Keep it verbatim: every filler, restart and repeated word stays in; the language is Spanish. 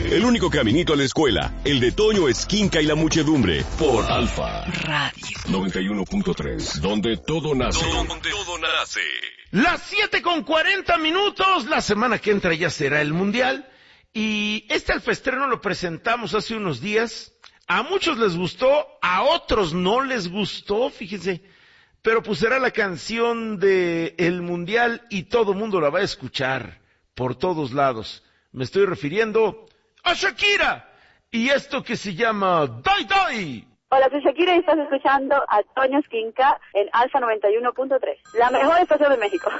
El único caminito a la escuela, el de Toño Esquinca y la muchedumbre, por Alfa Radio noventa y uno punto tres, donde todo nace. Donde todo nace. Las siete con cuarenta minutos, la semana que entra ya será el Mundial. Y este alfaestreno lo presentamos hace unos días. A muchos les gustó, a otros no les gustó, fíjense. Pero pues será la canción de el Mundial y todo mundo la va a escuchar por todos lados. Me estoy refiriendo a Shakira y esto que se llama Dai Dai. Hola, soy Shakira y estás escuchando a Toño Esquinca en Alfa noventa y uno punto tres, la mejor estación de México.